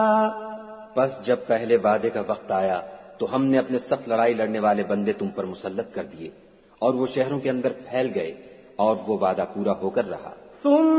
बस जब पहले वादे का वक्त आया तो हमने अपने सख्त लड़ाई लड़ने वाले बंदे तुम पर मुसल्लत कर दिए और वो शहरों के अंदर फैल गए और वो वादा पूरा होकर रहा।